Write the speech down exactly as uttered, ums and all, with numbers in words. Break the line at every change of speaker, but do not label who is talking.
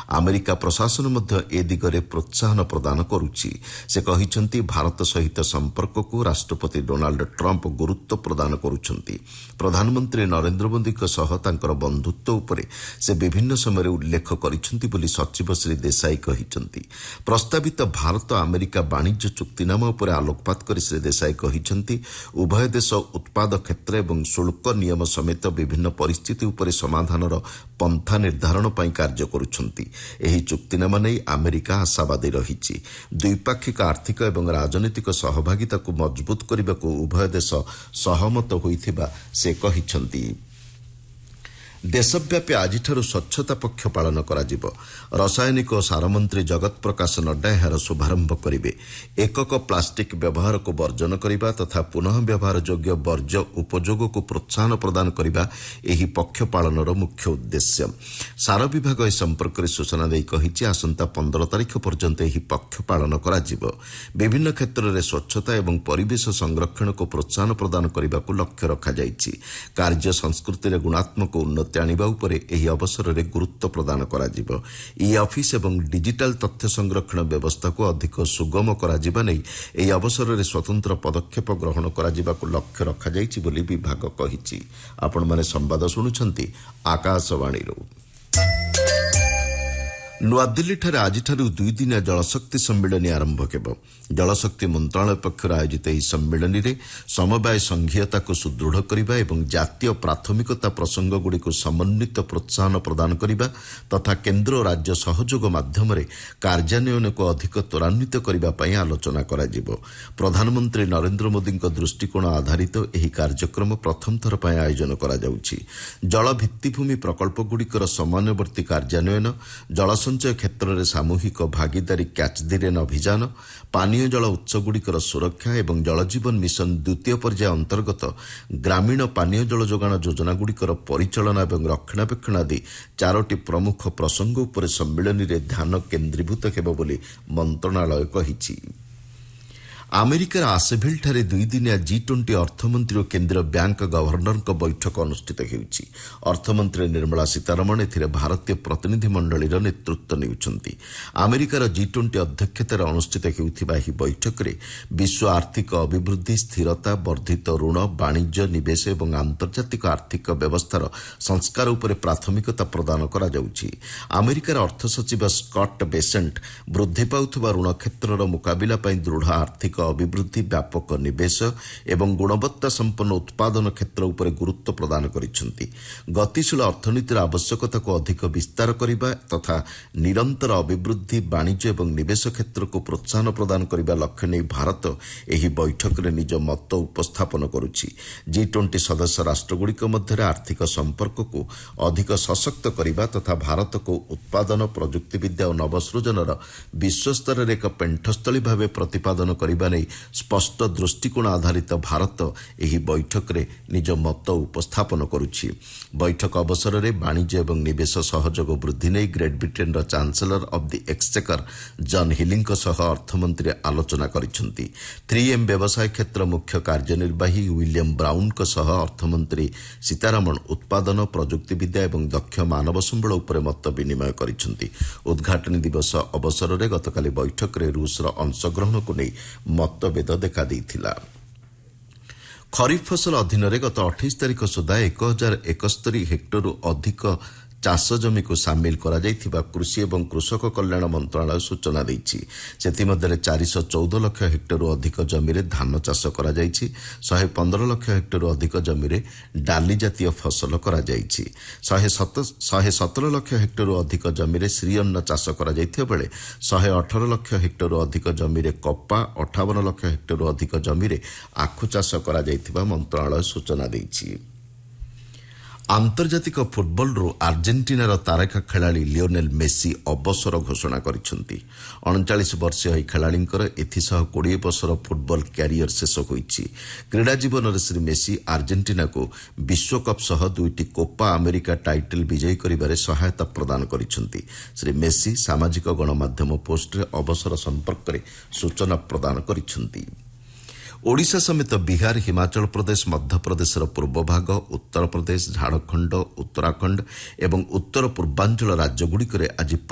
America ପ୍ରଶାସନ ମଧ୍ୟ ଏ ଦିଗରେ ପ୍ରୋତ୍ସାହନ ପ୍ରଦାନ କରୁଛି। ସେ କହିଛନ୍ତି ଭାରତ ସହିତ ସମ୍ପର୍କକୁ ରାଷ୍ଟ୍ରପତି ଡୋନାଲ୍ଡ ଟ୍ରମ୍ପ ଗୁରୁତ୍ୱ ପ୍ରଦାନ କରୁଛନ୍ତି। ପ୍ରଧାନମନ୍ତ୍ରୀ ନରେନ୍ଦ୍ର ମୋଦିଙ୍କ ସହ ତାଙ୍କର ବନ୍ଧୁତ୍ୱ ଉପରେ ସେ ବିଭିନ୍ନ ସମୟରେ ଉଲ୍ଲେଖ କରିଛନ୍ତି ବୋଲି ସଚିବ ଶ୍ରୀ ଦେଶାଇ କହିଛନ୍ତି। ପ୍ରସ୍ତାବିତ ଭାରତ ଆମେରିକା ବାଣିଜ୍ୟ ଚୁକ୍ତିନାମା ଉପରେ ଆଲୋକପାତ କରି ଶ୍ରୀ ଦେଶାଇ କହିଛନ୍ତି, ଉଭୟ ଦେଶ ଉତ୍ପାଦ କ୍ଷେତ୍ର ଏବଂ ଶୁଳ୍କ ନିୟମ ସମେତ ବିଭିନ୍ନ ପରିସ୍ଥିତି ଉପରେ ସମାଧାନର ପନ୍ଥା ନିର୍ଦ୍ଧାରଣ ପାଇଁ କାର୍ଯ୍ୟ କରୁଛନ୍ତି। ଏହି ଚୁକ୍ତିନାମା ନେଇ ଆମେରିକା ଆଶାବାଦୀ ରହିଛି। ଦ୍ୱିପାକ୍ଷିକ ଆର୍ଥିକ ଏବଂ ରାଜନୈତିକ ସହଭାଗିତାକୁ ମଜବୁତ କରିବାକୁ ଉଭୟ ଦେଶ ସହମତ ହୋଇଥିବା ସେ କହିଛନ୍ତି। ଦେଶବ୍ୟାପୀ ଆଜିଠାରୁ ସ୍ୱଚ୍ଛତା ପକ୍ଷ ପାଳନ କରାଯିବ। ରସାୟନିକ ଓ ସାର ମନ୍ତ୍ରୀ ଜଗତ ପ୍ରକାଶ ନଡ୍ଡା ଏହାର ଶୁଭାରମ୍ଭ କରିବେ। ଏକକ ପ୍ଲାଷ୍ଟିକ୍ ବ୍ୟବହାରକୁ ବର୍ଜନ କରିବା ତଥା ପୁନଃ ବ୍ୟବହାର ଯୋଗ୍ୟ ବର୍ଜ୍ୟ ଉପଯୋଗକୁ ପ୍ରୋତ୍ସାହନ ପ୍ରଦାନ କରିବା ଏହି ପକ୍ଷ ପାଳନର ମୁଖ୍ୟ ଉଦ୍ଦେଶ୍ୟ। ସାର ବିଭାଗ ଏ ସମ୍ପର୍କରେ ସୂଚନା ଦେଇ କହିଛି, ଆସନ୍ତା ପନ୍ଦର ତାରିଖ ପର୍ଯ୍ୟନ୍ତ ଏହି ପକ୍ଷ ପାଳନ କରାଯିବ। ବିଭିନ୍ନ କ୍ଷେତ୍ରରେ ସ୍ୱଚ୍ଛତା ଏବଂ ପରିବେଶ ସଂରକ୍ଷଣକୁ ପ୍ରୋତ୍ସାହନ ପ୍ରଦାନ କରିବାକୁ ଲକ୍ଷ୍ୟ ରଖାଯାଇଛି। କାର୍ଯ୍ୟ ସଂସ୍କୃତିରେ ଗୁଣାତ୍ମକ ଉନ୍ନତି ଆଣିବା ଉପରେ ଏହି ଅବସରରେ ଗୁରୁତ୍ୱ ପ୍ରଦାନ କରାଯିବ। ଇ ଅଫିସ୍ ଏବଂ ଡିଜିଟାଲ ତଥ୍ୟ ସଂରକ୍ଷଣ ବ୍ୟବସ୍ଥାକୁ ଅଧିକ ସୁଗମ କରାଯିବା ନେଇ ଏହି ଅବସରରେ ସ୍ୱତନ୍ତ୍ର ପଦକ୍ଷେପ ଗ୍ରହଣ କରାଯିବାକୁ ଲକ୍ଷ୍ୟ ରଖାଯାଇଛି ବୋଲି ବିଭାଗ କହିଛି। ଆପଣମାନେ ସମ୍ବାଦ ଶୁଣୁଛନ୍ତି ଆକାଶବାଣୀରୁ। ନୂଆଦିଲ୍ଲୀଠାରେ ଆଜିଠାରୁ ଦୁଇଦିନିଆ ଜଳଶକ୍ତି ସମ୍ମିଳନୀ ଆରମ୍ଭ ହେବ। ଜଳଶକ୍ତି ମନ୍ତ୍ରଣାଳୟ ପକ୍ଷରୁ ଆୟୋଜିତ ଏହି ସମ୍ମିଳନୀରେ ସମବାୟ ସଂଘୀୟତାକୁ ସୁଦୃଢ଼ କରିବା ଏବଂ ଜାତୀୟ ପ୍ରାଥମିକତା ପ୍ରସଙ୍ଗଗୁଡ଼ିକୁ ସମନ୍ୱିତ ପ୍ରୋତ୍ସାହନ ପ୍ରଦାନ କରିବା ତଥା କେନ୍ଦ୍ର ଓ ରାଜ୍ୟ ସହଯୋଗ ମାଧ୍ୟମରେ କାର୍ଯ୍ୟାନ୍ୱୟନକୁ ଅଧିକ ତ୍ୱରାନ୍ୱିତ କରିବା ପାଇଁ ଆଲୋଚନା କରାଯିବ। ପ୍ରଧାନମନ୍ତ୍ରୀ ନରେନ୍ଦ୍ର ମୋଦିଙ୍କ ଦୃଷ୍ଟିକୋଣ ଆଧାରିତ ଏହି କାର୍ଯ୍ୟକ୍ରମ ପ୍ରଥମ ଥର ପାଇଁ ଆୟୋଜନ କରାଯାଉଛି। ଜଳ ଭିତ୍ତିଭୂମି ପ୍ରକଳ୍ପଗୁଡ଼ିକର ସମନ୍ୱୟବର୍ତ୍ତୀ କାର୍ଯ୍ୟାନ୍ୱୟନ, ଜଳ ସଞ୍ଚୟ କ୍ଷେତ୍ରରେ ସାମୂହିକ ଭାଗିଦାରୀ କ୍ୟାଚ୍ ଦି ରେନ୍ ଅଭିଯାନ, ପାନୀୟ ଜଳ ଉତ୍ସଗୁଡ଼ିକର ସୁରକ୍ଷା ଏବଂ ଜଳଜୀବନ ମିଶନ ଦ୍ୱିତୀୟ ପର୍ଯ୍ୟାୟ ଅନ୍ତର୍ଗତ ଗ୍ରାମୀଣ ପାନୀୟ ଜଳ ଯୋଗାଣ ଯୋଜନାଗୁଡ଼ିକର ପରିଚାଳନା ଏବଂ ରକ୍ଷଣାବେକ୍ଷଣ ଆଦି ଚାରୋଟି ପ୍ରମୁଖ ପ୍ରସଙ୍ଗ ଉପରେ ସମ୍ମିଳନୀରେ ଧ୍ୟାନ କେନ୍ଦ୍ରୀଭୂତ ହେବ ବୋଲି ମନ୍ତ୍ରଣାଳୟ କହିଛି। ଆମେରିକାର ଆସେଭିଲ୍ଠାରେ ଦୁଇଦିନିଆ ଜି ଟ୍ୱେଣ୍ଟି ଅର୍ଥମନ୍ତ୍ରୀ ଓ କେନ୍ଦ୍ରୀୟ ବ୍ୟାଙ୍କ ଗଭର୍ଣ୍ଣରଙ୍କ ବୈଠକ ଅନୁଷ୍ଠିତ ହେଉଛି। ଅର୍ଥମନ୍ତ୍ରୀ ନିର୍ମଳା ସୀତାରମଣ ଏଥିରେ ଭାରତୀୟ ପ୍ରତିନିଧି ମଣ୍ଡଳୀର ନେତୃତ୍ୱ ନେଉଛନ୍ତି। ଆମେରିକାର ଜି ଟ୍ୱେଣ୍ଟି ଅଧ୍ୟକ୍ଷତାରେ ଅନୁଷ୍ଠିତ ହେଉଥିବା ଏହି ବୈଠକରେ ବିଶ୍ୱ ଆର୍ଥିକ ଅଭିବୃଦ୍ଧି, ସ୍ଥିରତା, ବର୍ଦ୍ଧିତ ଋଣ, ବାଣିଜ୍ୟ, ନିବେଶ ଏବଂ ଆନ୍ତର୍ଜାତିକ ଆର୍ଥିକ ବ୍ୟବସ୍ଥାର ସଂସ୍କାର ଉପରେ ପ୍ରାଥମିକତା ପ୍ରଦାନ କରାଯାଉଛି। ଆମେରିକାର ଅର୍ଥ ସଚିବ ସ୍କଟ୍ ବେସେଣ୍ଟ ବୃଦ୍ଧି ପାଉଥିବା ଋଣ କ୍ଷେତ୍ରର ମୁକାବିଲା ପାଇଁ ଦୃଢ଼ ଆର୍ଥିକ ଅଭିବୃଦ୍ଧି, ବ୍ୟାପକ ନିବେଶ ଏବଂ ଗୁଣବତ୍ତା ସମ୍ପନ୍ନ ଉତ୍ପାଦନ କ୍ଷେତ୍ର ଉପରେ ଗୁରୁତ୍ୱ ପ୍ରଦାନ କରିଛନ୍ତି। ଗତିଶୀଳ ଅର୍ଥନୀତିର ଆବଶ୍ୟକତାକୁ ଅଧିକ ବିସ୍ତାର କରିବା ତଥା ନିରନ୍ତର ଅଭିବୃଦ୍ଧି, ବାଣିଜ୍ୟ ଏବଂ ନିବେଶ କ୍ଷେତ୍ରକୁ ପ୍ରୋତ୍ସାହନ ପ୍ରଦାନ କରିବା ଲକ୍ଷ୍ୟ ନେଇ ଭାରତ ଏହି ବୈଠକରେ ନିଜ ମତ ଉପସ୍ଥାପନ କରୁଛି। ଜି ଟ୍ୱେଣ୍ଟି ସଦସ୍ୟ ରାଷ୍ଟ୍ରଗୁଡ଼ିକ ମଧ୍ୟରେ ଆର୍ଥିକ ସମ୍ପର୍କକୁ ଅଧିକ ସଶକ୍ତ କରିବା ତଥା ଭାରତକୁ ଉତ୍ପାଦନ, ପ୍ରଯୁକ୍ତିବିଦ୍ୟା ଓ ନବସୃଜନର ବିଶ୍ୱସ୍ତରରେ ଏକ ପେଣ୍ଠସ୍ଥଳୀ ଭାବେ ପ୍ରତିପାଦନ କରିବା ନେଇ ସ୍ପଷ୍ଟ ଦୃଷ୍ଟିକୋଣ ଆଧାରିତ ଭାରତ ଏହି ବୈଠକରେ ନିଜ ମତ ଉପସ୍ଥାପନ କରୁଛି। ବୈଠକ ଅବସରରେ ବାଣିଜ୍ୟ ଏବଂ ନିବେଶ ସହଯୋଗ ବୃଦ୍ଧି ନେଇ ଗ୍ରେଟ୍ ବ୍ରିଟେନ୍ର ଚାନ୍ସେଲର ଅଫ୍ ଦି ଏକ୍ସଚେକର ଜନ୍ ହିଲିଙ୍କ ସହ ଅର୍ଥମନ୍ତ୍ରୀ ଆଲୋଚନା କରିଛନ୍ତି। ଥ୍ରୀ ଏମ୍ ବ୍ୟବସାୟ କ୍ଷେତ୍ର ମୁଖ୍ୟ କାର୍ଯ୍ୟନିର୍ବାହୀ ୱିଲିୟମ୍ ବ୍ରାଉନ୍ଙ୍କ ସହ ଅର୍ଥମନ୍ତ୍ରୀ ସୀତାରମଣ ଉତ୍ପାଦନ, ପ୍ରଯୁକ୍ତିବିଦ୍ୟା ଏବଂ ଦକ୍ଷ ମାନବ ସମ୍ବଳ ଉପରେ ମତ ବିନିମୟ କରିଛନ୍ତି। ଉଦ୍ଘାଟନୀ ଦିବସ ଅବସରରେ ଗତକାଲି ବୈଠକରେ ରୁଷର ଅଂଶଗ୍ରହଣକୁ ନେଇ ମତଭେଦ ଦେଖାଦେଇଥିଲା। ଖରିଫ ଫସଲ ଅଧୀନରେ ଗତ ଅଠେଇଶ ତାରିଖ ସୁଦ୍ଧା ଏକ ହଜାର ଏକସ୍ତରୀ ହେକ୍ଟରରୁ ଅଧିକ ଚାଷ ଜମିକୁ ସାମିଲ କରାଯାଇଥିବା କୃଷି ଏବଂ କୃଷକ କଲ୍ୟାଣ ମନ୍ତ୍ରଣାଳୟ ସୂଚନା ଦେଇଛି। ସେଥିମଧ୍ୟରେ ଚାରିଶହ ଚଉଦ ଲକ୍ଷ ହେକ୍ଟରରୁ ଅଧିକ ଜମିରେ ଧାନ ଚାଷ କରାଯାଇଛି। ଶହେ ପନ୍ଦର ଲକ୍ଷ ହେକ୍ଟରରୁ ଅଧିକ ଜମିରେ ଡାଲି ଜାତୀୟ ଫସଲ କରାଯାଇଛି। ଶହେ ସତର ଲକ୍ଷ ହେକ୍ଟରରୁ ଅଧିକ ଜମିରେ ଶ୍ରୀଅନ୍ନ ଚାଷ କରାଯାଇଥିବା ବେଳେ ଶହେ ଅଠର ଲକ୍ଷ ହେକ୍ଟରରୁ ଅଧିକ ଜମିରେ କପା, ଅଠାବନ ଲକ୍ଷ ହେକ୍ଟରରୁ ଅଧିକ ଜମିରେ ଆଖୁ ଚାଷ କରାଯାଇଥିବା ମନ୍ତ୍ରଣାଳୟ ସୂଚନା ଦେଇଛି। ଆନ୍ତର୍ଜାତିକ ଫୁଟବଲରୁ ଆର୍ଜେଣ୍ଟିନାର ତାରକା ଖେଳାଳି ଲିଓନେଲ୍ ମେସି ଅବସର ଘୋଷଣା କରିଛନ୍ତି। ଅଣଚାଳିଶ ବର୍ଷୀୟ ଏହି ଖେଳାଳିଙ୍କର ଏଥିସହ କୋଡ଼ିଏ ବର୍ଷର ଫୁଟବଲ କ୍ୟାରିୟର ଶେଷ ହୋଇଛି। କ୍ରୀଡ଼ା ଜୀବନରେ ଶ୍ରୀ ମେସି ଆର୍ଜେଣ୍ଟିନାକୁ ବିଶ୍ୱକପ୍ ସହ ଦୁଇଟି କୋପା ଆମେରିକା ଟାଇଟଲ ବିଜୟୀ କରିବାରେ ସହାୟତା ପ୍ରଦାନ କରିଛନ୍ତି। ଶ୍ରୀ ମେସି ସାମାଜିକ ଗଣମାଧ୍ୟମ ପୋଷ୍ଟରେ ଅବସର ସମ୍ପର୍କରେ ସୂଚନା ପ୍ରଦାନ କରିଛନ୍ତି। ଓଡ଼ିଶା ସମେତ ବିହାର, ହିମାଚଳ ପ୍ରଦେଶ, ମଧ୍ୟପ୍ରଦେଶର ପୂର୍ବଭାଗ, ଉତ୍ତର ପ୍ରଦେଶ, ଝାଡ଼ଖଣ୍ଡ, ଉତ୍ତରାଖଣ୍ଡ ଏବଂ ଉତ୍ତର ପୂର୍ବାଞ୍ଚଳ ରାଜ୍ୟଗୁଡ଼ିକରେ ଆଜି